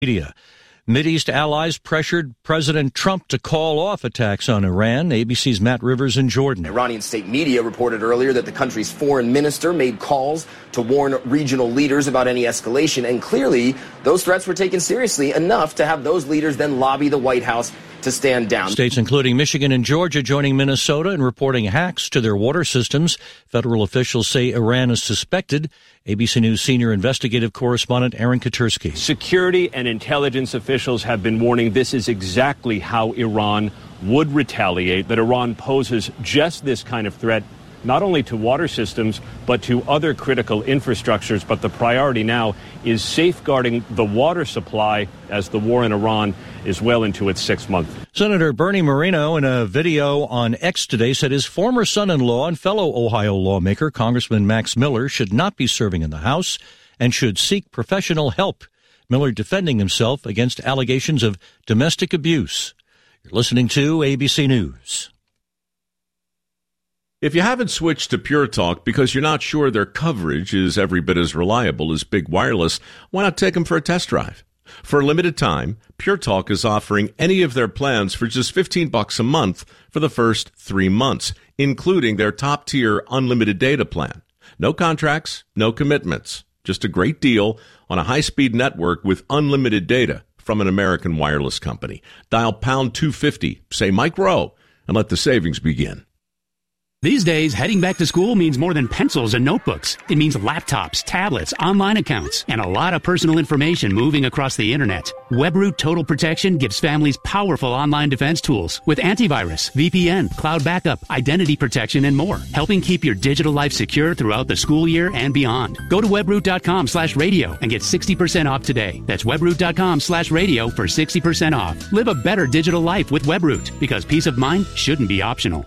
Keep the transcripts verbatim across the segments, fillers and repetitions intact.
Media. Mideast allies pressured President Trump to call off attacks on Iran. A B C's Matt Rivers in Jordan. Iranian state media reported earlier that the country's foreign minister made calls to warn regional leaders about any escalation, and clearly those threats were taken seriously enough to have those leaders then lobby the White House to stand down. States including Michigan and Georgia joining Minnesota in reporting hacks to their water systems. Federal officials say Iran is suspected. A B C News senior investigative correspondent Aaron Katursky. Security and intelligence officials have been warning this is exactly how Iran would retaliate, that Iran poses just this kind of threat not only to water systems, but to other critical infrastructures. But the priority now is safeguarding the water supply as the war in Iran is well into its sixth month. Senator Bernie Moreno, in a video on X today, said his former son-in-law and fellow Ohio lawmaker, Congressman Max Miller, should not be serving in the House and should seek professional help. Miller defending himself against allegations of domestic abuse. You're listening to A B C News. If you haven't switched to Pure Talk because you're not sure their coverage is every bit as reliable as Big Wireless, why not take them for a test drive? For a limited time, Pure Talk is offering any of their plans for just fifteen bucks a month for the first three months, including their top-tier unlimited data plan. No contracts, no commitments, just a great deal on a high-speed network with unlimited data from an American wireless company. Dial pound two fifty, say Mike Rowe, and let the savings begin. These days, heading back to school means more than pencils and notebooks. It means laptops, tablets, online accounts, and a lot of personal information moving across the internet. WebRoot Total Protection gives families powerful online defense tools with antivirus, V P N, cloud backup, identity protection, and more, helping keep your digital life secure throughout the school year and beyond. Go to webroot.com slash radio and get sixty percent off today. That's webroot.com slash radio for sixty percent off. Live a better digital life with WebRoot, because peace of mind shouldn't be optional.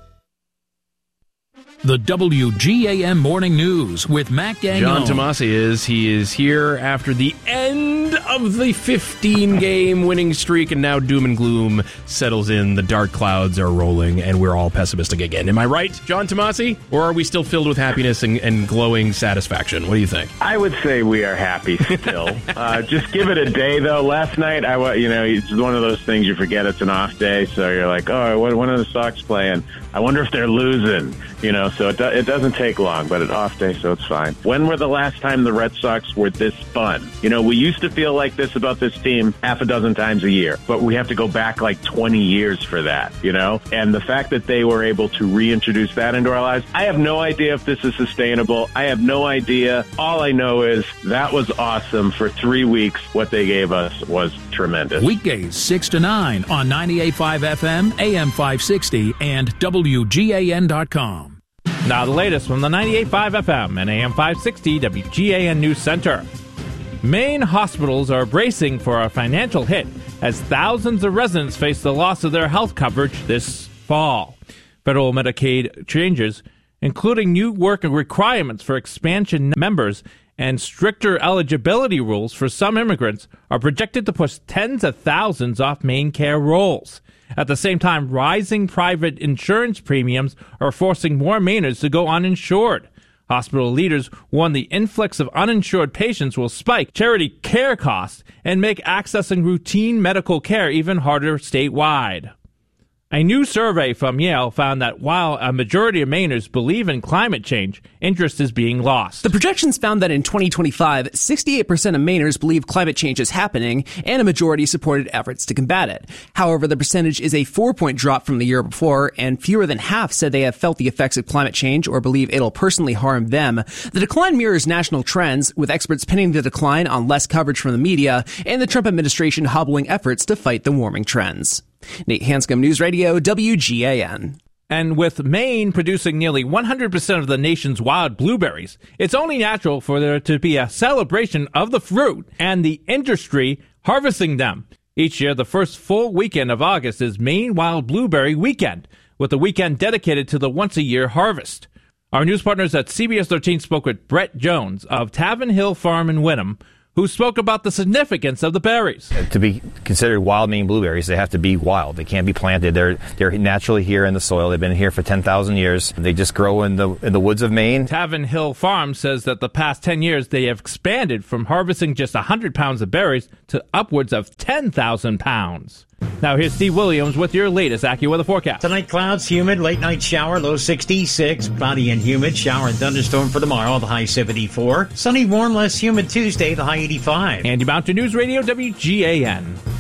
The W G A M Morning News with Matt Gagnon. John Tomasi is. He is here after the end of the fifteen-game winning streak, and now doom and gloom settles in. The dark clouds are rolling, and we're all pessimistic again. Am I right, John Tomasi? Or are we still filled with happiness and, and glowing satisfaction? What do you think? I would say we are happy still. uh, just give it a day, though. Last night, I, you know, it's one of those things you forget it's an off day, so you're like, oh, when are the Sox playing? I wonder if they're losing, you know, so it, do, it doesn't take long, but an off day, so it's fine. When were the last time the Red Sox were this fun? You know, we used to feel like this about this team half a dozen times a year, but we have to go back like twenty years for that, you know? And the fact that they were able to reintroduce that into our lives, I have no idea if this is sustainable. I have no idea. All I know is that was awesome. For three weeks, what they gave us was tremendous. Weekdays, six to nine on ninety-eight point five F M, A M five sixty, and W G A N dot com. Now the latest from the ninety-eight point five F M and A M five sixty W G A N News Center. Maine hospitals are bracing for a financial hit as thousands of residents face the loss of their health coverage this fall. Federal Medicaid changes, including new work requirements for expansion members and stricter eligibility rules for some immigrants, are projected to push tens of thousands off Maine care rolls. At the same time, rising private insurance premiums are forcing more Mainers to go uninsured. Hospital leaders warn the influx of uninsured patients will spike charity care costs and make accessing routine medical care even harder statewide. A new survey from Yale found that while a majority of Mainers believe in climate change, interest is being lost. The projections found that in twenty twenty-five, sixty-eight percent of Mainers believe climate change is happening, and a majority supported efforts to combat it. However, the percentage is a four-point drop from the year before, and fewer than half said they have felt the effects of climate change or believe it'll personally harm them. The decline mirrors national trends, with experts pinning the decline on less coverage from the media and the Trump administration hobbling efforts to fight the warming trends. Nate Hanscom, News Radio, W G A N. And with Maine producing nearly one hundred percent of the nation's wild blueberries, it's only natural for there to be a celebration of the fruit and the industry harvesting them. Each year, the first full weekend of August is Maine Wild Blueberry Weekend, with a weekend dedicated to the once-a-year harvest. Our news partners at C B S thirteen spoke with Brett Jones of Tavern Hill Farm in Wyndham, who spoke about the significance of the berries. To be considered wild Maine blueberries, they have to be wild. They can't be planted. They're they're naturally here in the soil. They've been here for ten thousand years. They just grow in the in the woods of Maine. Tavern Hill Farm says that the past ten years they have expanded from harvesting just one hundred pounds of berries to upwards of ten thousand pounds. Now here's Steve Williams with your latest AccuWeather forecast. Tonight, clouds, humid, late night shower, low sixty-six. Cloudy and humid, shower and thunderstorm for tomorrow, the high seventy-four. Sunny, warm, less humid Tuesday, the high eighty-five. Andy Mountain News Radio, W G A N.